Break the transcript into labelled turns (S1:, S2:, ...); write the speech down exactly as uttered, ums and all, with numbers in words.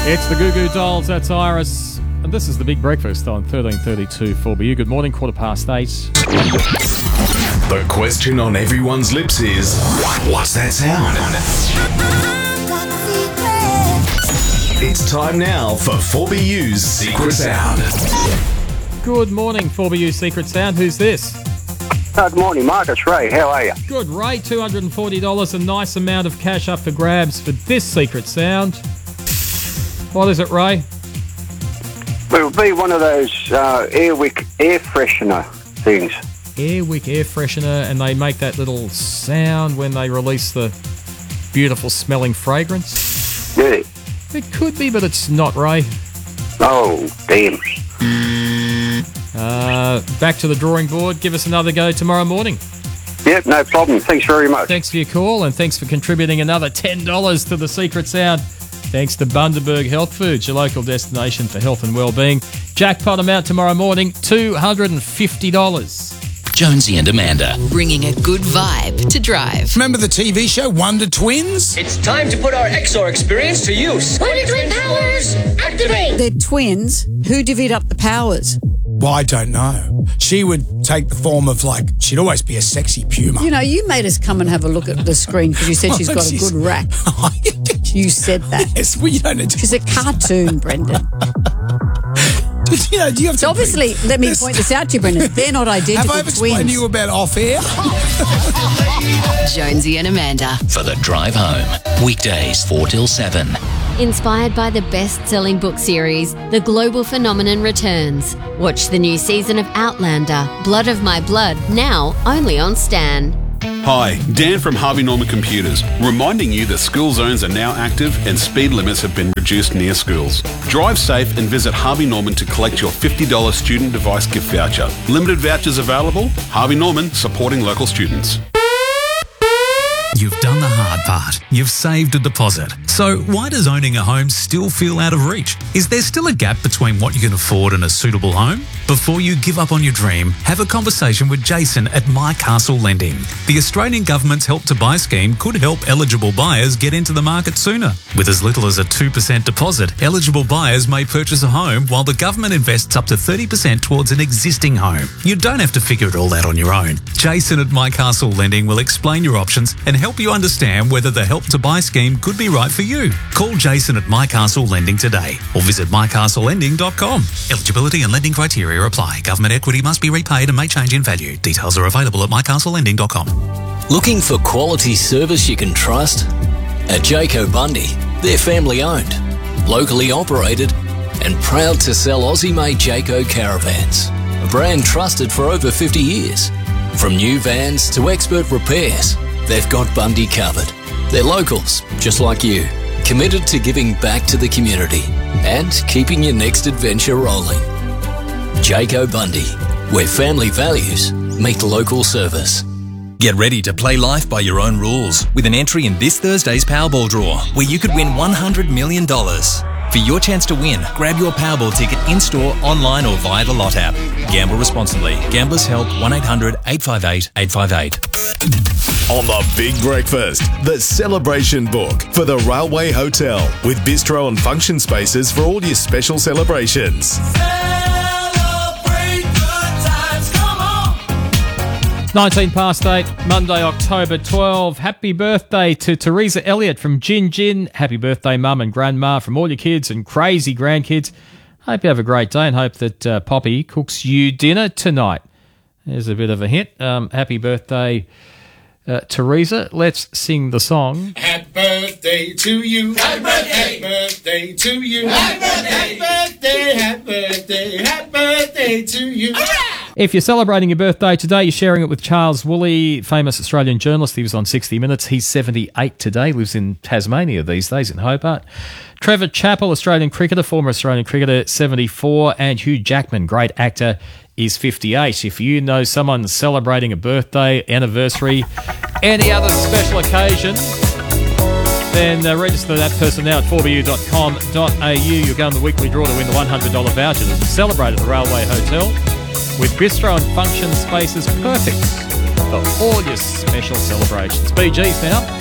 S1: It's the Goo Goo Dolls, that's Iris. And this is the Big Breakfast on thirteen thirty-two four B U. Good morning, quarter past eight.
S2: The question on everyone's lips is, what's that sound? It's time now for four B U's Secret Sound.
S1: Good morning, four B U Secret Sound. Who's this?
S3: Good morning, Marcus Ray. How are you?
S1: Good, Ray. two hundred forty dollars, a nice amount of cash up for grabs for this Secret Sound. What is it, Ray?
S3: It will be one of those uh, Airwick air freshener things.
S1: Airwick air freshener, and they make that little sound when they release the beautiful smelling fragrance.
S3: Yeah.
S1: It could be, but it's not, Ray.
S3: Oh, damn.
S1: Uh, back to the drawing board. Give us another go tomorrow morning.
S3: Yep, no problem. Thanks very much.
S1: Thanks for your call, and thanks for contributing another ten dollars to the Secret Sound. Thanks to Bundaberg Health Foods, your local destination for health and well-being. Jackpot amount tomorrow morning, two hundred fifty dollars.
S4: Jonesy and Amanda,
S5: bringing a good vibe to drive.
S6: Remember the T V show Wonder Twins?
S7: It's time to put our X R experience to use.
S8: Wonder Twin powers, activate!
S9: They're twins. Who divvied up the powers?
S6: Well, I don't know. She would take the form of, like, she'd always be a sexy puma.
S9: You know, you made us come and have a look at the screen because you said she's got a good rack. You said that.
S6: Yes, well, you don't know.
S9: She's a cartoon, Brendan.
S6: You know, do you have
S9: so
S6: to
S9: obviously,
S6: bring,
S9: let me
S6: this,
S9: point this out to you, Brendan. They're not identical
S6: twins. Have I explained
S9: twins.
S6: to you about off-air?
S5: Jonesy and Amanda.
S4: for the drive home. Weekdays four till seven.
S10: Inspired by the best-selling book series, The Global Phenomenon returns. Watch the new season of Outlander, Blood of My Blood, now only on Stan.
S11: Hi, Dan from Harvey Norman Computers, reminding you that school zones are now active and speed limits have been reduced near schools. Drive safe and visit Harvey Norman to collect your fifty dollars student device gift voucher. Limited vouchers available. Harvey Norman, supporting local students.
S12: You've done the hard part. You've saved a deposit. So why does owning a home still feel out of reach? Is there still a gap between what you can afford and a suitable home? Before you give up on your dream, have a conversation with Jason at My Castle Lending. The Australian government's Help to Buy scheme could help eligible buyers get into the market sooner. With as little as a two percent deposit, eligible buyers may purchase a home while the government invests up to thirty percent towards an existing home. You don't have to figure it all out on your own. Jason at My Castle Lending will explain your options and help you understand whether the Help to Buy scheme could be right for you. Call Jason at My Castle Lending today or visit my castle lending dot com. Eligibility and lending criteria apply. Government equity must be repaid and may change in value. Details are available at my castle lending dot com.
S4: Looking for quality service you can trust? At Jayco Bundy, they're family owned, locally operated, and proud to sell Aussie-made Jayco caravans, a brand trusted for over fifty years. From new vans to expert repairs, they've got Bundy covered. They're locals, just like you, committed to giving back to the community and keeping your next adventure rolling. Jayco Bundy, where family values meet local service.
S13: Get ready to play life by your own rules with an entry in this Thursday's Powerball draw, where you could win one hundred million dollars. For your chance to win, grab your Powerball ticket in-store, online or via the Lot app. Gamble responsibly. Gamblers Help one eight hundred eight five eight eight five eight.
S2: On the Big Breakfast, the celebration book for the Railway Hotel with bistro and function spaces for all your special celebrations.
S1: nineteen past eight, Monday, October twelfth. Happy birthday to Teresa Elliott from Gin Gin. Happy birthday, Mum and Grandma, from all your kids and crazy grandkids. Hope you have a great day and hope that uh, Poppy cooks you dinner tonight. There's a bit of a hint. Um, happy birthday, uh, Teresa. Let's sing the song.
S14: Happy birthday to you. Happy birthday. Happy birthday to you. Happy birthday. Happy birthday. Happy birthday. Happy birthday to you.
S1: If you're celebrating your birthday today, you're sharing it with Charles Woolley, famous Australian journalist. He was on sixty minutes. He's seventy-eight today, lives in Tasmania these days, in Hobart. Trevor Chappell, Australian cricketer, former Australian cricketer, seventy-four. And Hugh Jackman, great actor, is fifty-eight. If you know someone celebrating a birthday, anniversary, any other special occasion, then uh, register that person now at four b u dot com dot a u. You'll go in the weekly draw to win the one hundred dollars voucher to celebrate at the Railway Hotel, with bistro and function spaces perfect for all your special celebrations. B G's now.